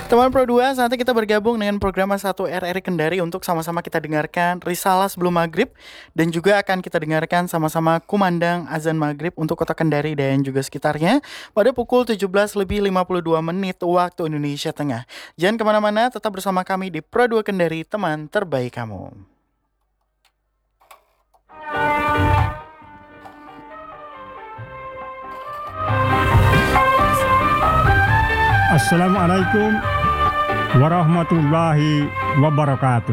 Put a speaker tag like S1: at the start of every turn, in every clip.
S1: Teman Pro 2, saatnya kita bergabung dengan program 1 RRI Kendari untuk sama-sama kita dengarkan Risalah sebelum Maghrib dan juga akan kita dengarkan sama-sama kumandang azan Maghrib untuk kota Kendari dan juga sekitarnya pada pukul 17:52 waktu Indonesia Tengah. Jangan kemana-mana, tetap bersama kami di Pro 2 Kendari, teman terbaik kamu.
S2: Assalamualaikum warahmatullahi wabarakatuh.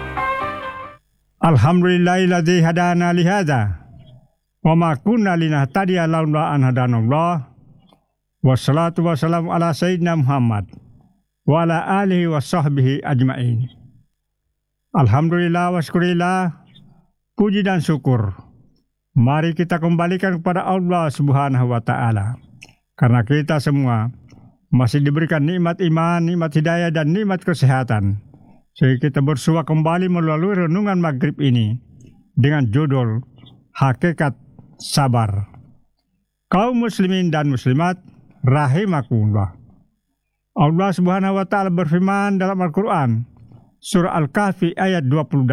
S2: Alhamdulillahilladzi hadana li hadza wa ma kunna linahtadiya laula an hadanallah. Wassalatu wassalamu ala sayyidina Muhammad wa ala alihi wa sahbihi ajmain. Alhamdulillah wa syukurillah, puji dan syukur mari kita kembalikan kepada Allah Subhanahu wa taala, karena kita semua masih diberikan nikmat iman, nikmat hidayah, dan nikmat kesehatan. Sehingga kita bersua kembali melalui renungan maghrib ini dengan judul Hakikat Sabar. Kaum muslimin dan muslimat rahimakumullah. Allah Subhanahu wa taala berfirman dalam Al-Qur'an surah Al-Kahfi ayat 28.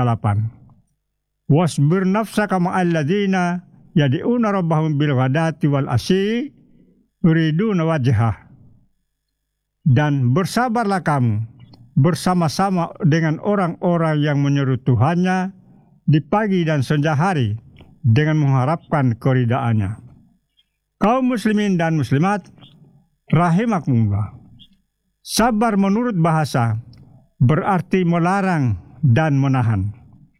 S2: Wasbir nafsaka ma'al ladzina yad'una rabbahum bil ghadati wal asyi yuriduna wajhah. Dan bersabarlah kamu bersama-sama dengan orang-orang yang menyeru Tuhannya di pagi dan senja hari dengan mengharapkan keridhaannya. Kaum muslimin dan muslimat rahimakumullah. Sabar menurut bahasa berarti melarang dan menahan.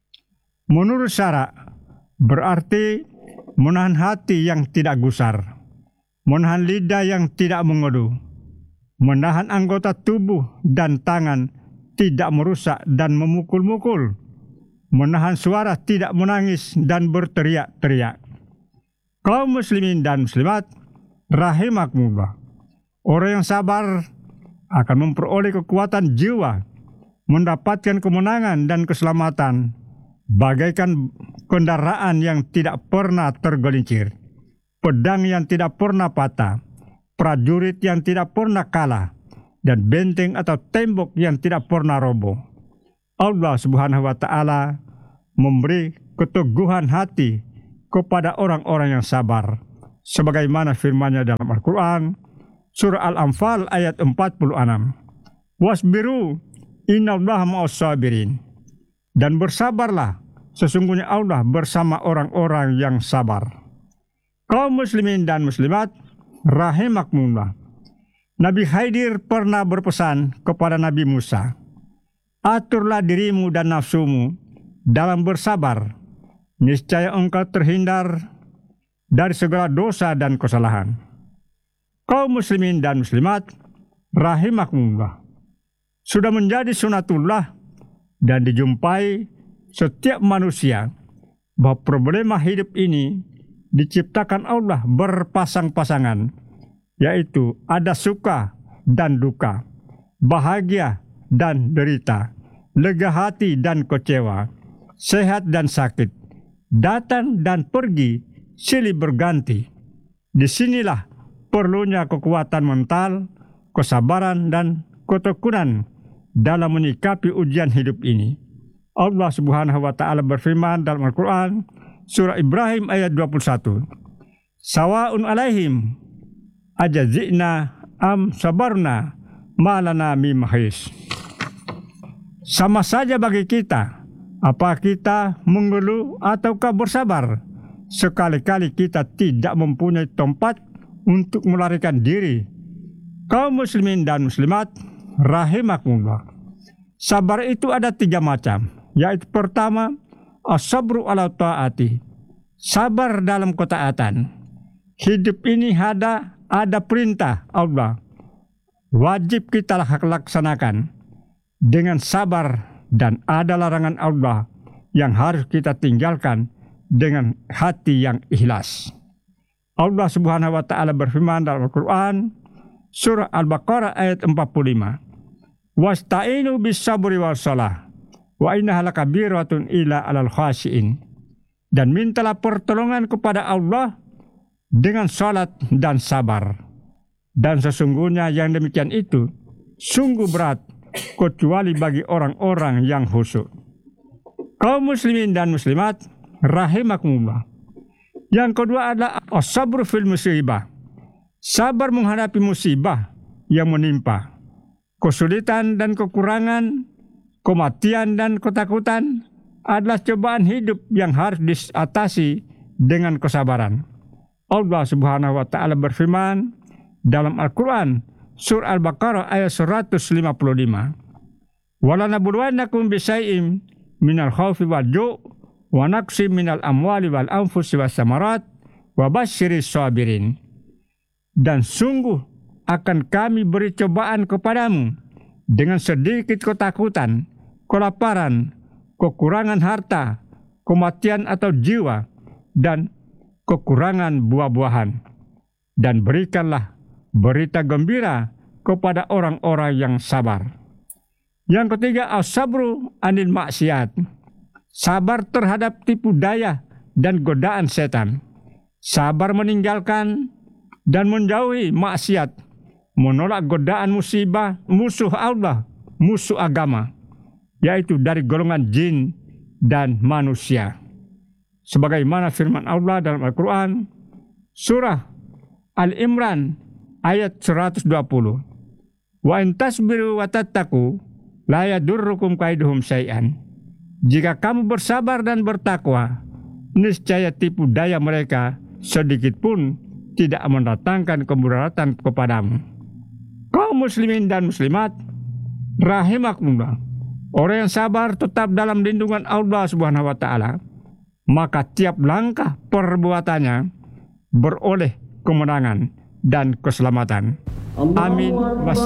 S2: Menurut syara berarti menahan hati yang tidak gusar, menahan lidah yang tidak mengeluh, menahan anggota tubuh dan tangan tidak merusak dan memukul-mukul, menahan suara tidak menangis dan berteriak-teriak. Kaum muslimin dan muslimat rahimakumullah. Orang yang sabar akan memperoleh kekuatan jiwa, mendapatkan kemenangan dan keselamatan, bagaikan kendaraan yang tidak pernah tergelincir, pedang yang tidak pernah patah, prajurit yang tidak pernah kalah, dan benteng atau tembok yang tidak pernah roboh. Allah Subhanahu wa taala memberi keteguhan hati kepada orang-orang yang sabar, sebagaimana firman-Nya dalam Al-Qur'an surah Al-Anfal ayat 46. Wasbiru innallaha ma'as sabirin. Dan bersabarlah, sesungguhnya Allah bersama orang-orang yang sabar. Kaum muslimin dan muslimat rahimakumullah. Nabi Khidir pernah berpesan kepada Nabi Musa, aturlah dirimu dan nafsumu dalam bersabar, niscaya engkau terhindar dari segala dosa dan kesalahan. Kaum muslimin dan muslimat rahimakumullah. Sudah menjadi sunatullah dan dijumpai setiap manusia bahwa problema hidup ini diciptakan Allah berpasang-pasangan, yaitu ada suka dan duka, bahagia dan derita, lega hati dan kecewa, sehat dan sakit, datang dan pergi, silih berganti. Disinilah perlunya kekuatan mental, kesabaran dan ketekunan dalam menyikapi ujian hidup ini. Allah Subhanahu wa taala berfirman dalam Al-Qur'an surah Ibrahim ayat 21. Sawa'un alaihim ajazina am sabarna malana min mahis. Sama saja bagi kita, apa kita mengeluh ataukah bersabar. Sekali-kali kita tidak mempunyai tempat untuk melarikan diri. Kaum muslimin dan muslimat rahimakumullah. Sabar itu ada 3 macam, yaitu pertama, as-sabru ala ta'ati, sabar dalam ketaatan. Hidup ini ada perintah Allah, wajib kita laksanakan dengan sabar, dan ada larangan Allah yang harus kita tinggalkan dengan hati yang ikhlas. Allah Subhanahu wa taala berfirman dalam Al-Qur'an surah Al-Baqarah ayat 45. Wasta'inu bis sabri was shalah wa innaha lakabiratun illa 'alal khashiin. Dan mintalah pertolongan kepada Allah dengan salat dan sabar. Dan sesungguhnya yang demikian itu sungguh berat kecuali bagi orang-orang yang khusyuk. Kaum muslimin dan muslimat rahimakumullah. Yang kedua adalah as-sabr fil musibah. Sabar menghadapi musibah yang menimpa. Kesulitan dan kekurangan, kematian dan ketakutan adalah cobaan hidup yang harus diatasi dengan kesabaran. Allah Subhanahu wa taala berfirman dalam Al-Qur'an surah Al-Baqarah ayat 155. Walanabluwannakum bisyai'im minal khaufi wal ju' wa naqsim minal amwali wal anfusi was samarat wa basyiris sabirin. Dan sungguh akan kami beri cobaan kepadamu dengan sedikit ketakutan, kelaparan, kekurangan harta, kematian atau jiwa, dan kekurangan buah-buahan. Dan berikanlah berita gembira kepada orang-orang yang sabar. Yang ketiga, as-sabru anil maksiat. Sabar terhadap tipu daya dan godaan setan. Sabar meninggalkan dan menjauhi maksiat, menolak godaan musibah, musuh Allah, musuh agama, yaitu dari golongan jin dan manusia. Sebagaimana firman Allah dalam Al-Quran, surah Al-Imran ayat 120. Wa in tasbiru wa tattaqu la yadurrukum kaiduhum syai'an. Jika kamu bersabar dan bertakwa, niscaya tipu daya mereka sedikit pun tidak mendatangkan kemudaratan kepadamu. Kaum muslimin dan muslimat rahimakumullah. Orang yang sabar tetap dalam lindungan Allah Subhanahu wa taala, maka tiap langkah perbuatannya beroleh kemenangan dan keselamatan. Amin.